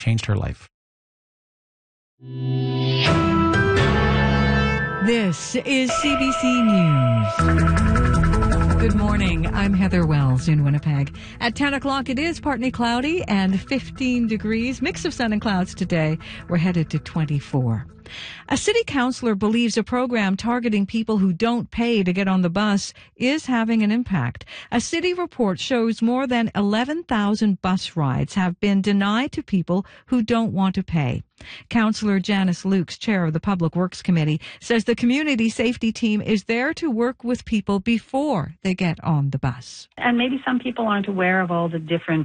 changed her life. This is CBC News. Good morning. I'm Heather Wells in Winnipeg. At 10 o'clock, it is partly cloudy and 15 degrees. Mix of sun and clouds today. We're headed to 24. A city councillor believes a program targeting people who don't pay to get on the bus is having an impact. A city report shows more than 11,000 bus rides have been denied to people who don't want to pay. Councillor Janice Lukes, chair of the Public Works Committee, says the community safety team is there to work with people before they get on the bus. And maybe some people aren't aware of all the different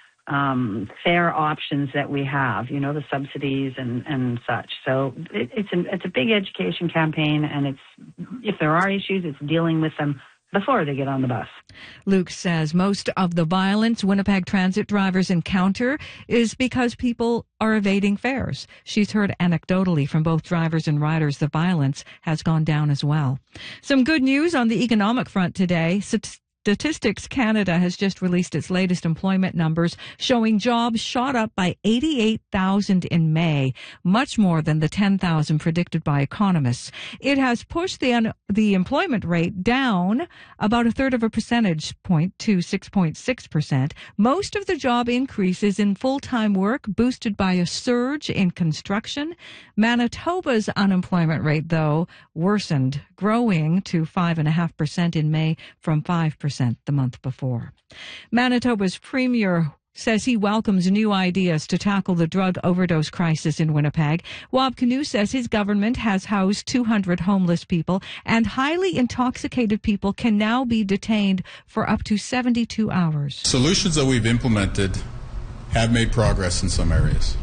fare options that we have, you know, the subsidies and such. So it's a big education campaign, and if there are issues, it's dealing with them before they get on the bus. Luke says most of the violence Winnipeg transit drivers encounter is because people are evading fares. She's heard anecdotally from both drivers and riders the violence has gone down as well. Some good news on the economic front today. Statistics Canada has just released its latest employment numbers, showing jobs shot up by 88,000 in May, much more than the 10,000 predicted by economists. It has pushed the employment rate down about a third of a percentage point to 6.6%. Most of the job increases in full-time work, boosted by a surge in construction. Manitoba's unemployment rate, though, worsened, growing to 5.5% in May from 5% the month before. Manitoba's premier says he welcomes new ideas to tackle the drug overdose crisis in Winnipeg. Wab Kinew says his government has housed 200 homeless people, and highly intoxicated people can now be detained for up to 72 hours. Solutions that we've implemented have made progress in some areas,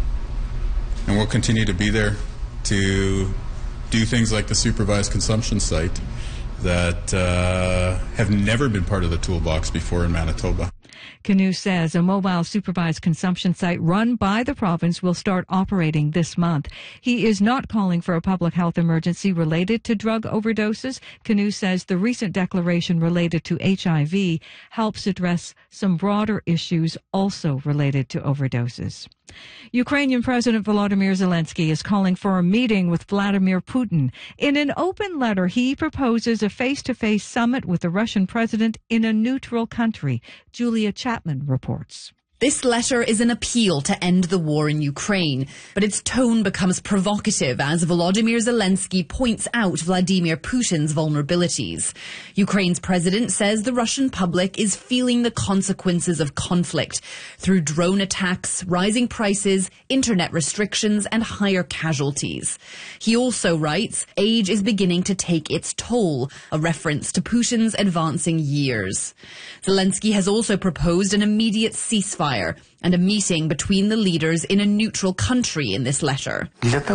and we'll continue to be there to do things like the supervised consumption site that have never been part of the toolbox before in Manitoba. Kinew says a mobile supervised consumption site run by the province will start operating this month. He is not calling for a public health emergency related to drug overdoses. Kinew says the recent declaration related to HIV helps address some broader issues also related to overdoses. Ukrainian President Volodymyr Zelensky is calling for a meeting with Vladimir Putin. In an open letter, he proposes a face-to-face summit with the Russian president in a neutral country. Julia Chapman reports. This letter is an appeal to end the war in Ukraine, but its tone becomes provocative as Volodymyr Zelensky points out Vladimir Putin's vulnerabilities. Ukraine's president says the Russian public is feeling the consequences of conflict through drone attacks, rising prices, internet restrictions, and higher casualties. He also writes, age is beginning to take its toll, a reference to Putin's advancing years. Zelensky has also proposed an immediate ceasefire and a meeting between the leaders in a neutral country in this letter.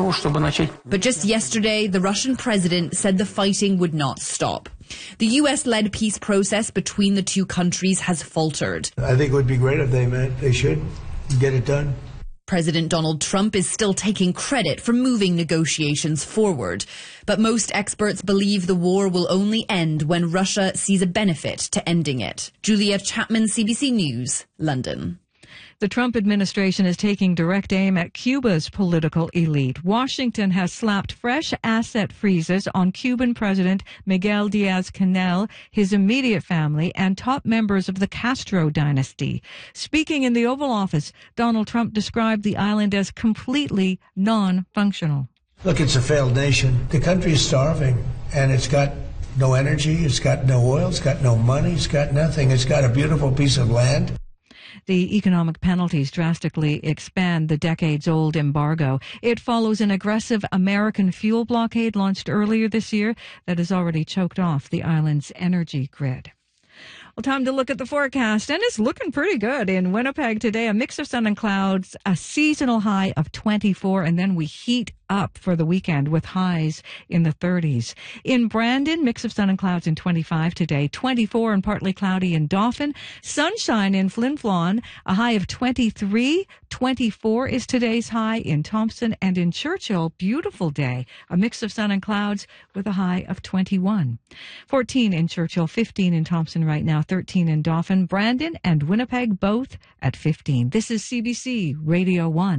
But just yesterday, the Russian president said the fighting would not stop. The US-led peace process between the two countries has faltered. I think it would be great if they met. They should get it done. President Donald Trump is still taking credit for moving negotiations forward, but most experts believe the war will only end when Russia sees a benefit to ending it. Julia Chapman, CBC News, London. The Trump administration is taking direct aim at Cuba's political elite. Washington has slapped fresh asset freezes on Cuban President Miguel Diaz-Canel, his immediate family, and top members of the Castro dynasty. Speaking in the Oval Office, Donald Trump described the island as completely non-functional. Look, it's a failed nation. The country is starving, and it's got no energy, it's got no oil, it's got no money, it's got nothing. It's got a beautiful piece of land. The economic penalties drastically expand the decades-old embargo. It follows an aggressive American fuel blockade launched earlier this year that has already choked off the island's energy grid. Well, time to look at the forecast, and it's looking pretty good in Winnipeg today. A mix of sun and clouds, a seasonal high of 24, and then we heat up for the weekend with highs in the 30s. In Brandon, mix of sun and clouds in 25 today, 24 and partly cloudy in Dauphin, sunshine in Flin Flon, a high of 23, 24 is today's high in Thompson, and in Churchill, beautiful day, a mix of sun and clouds with a high of 21. 14 in Churchill, 15 in Thompson right now, 13 in Dauphin, Brandon and Winnipeg both at 15. This is CBC Radio 1.